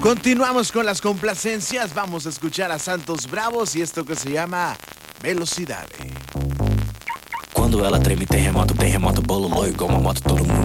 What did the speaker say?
Continuamos con las complacencias. Vamos a escuchar a Santos Bravos y esto que se llama Velocidade. Quando ela treme, terremoto, terremoto, bololô, igual uma moto, todo mundo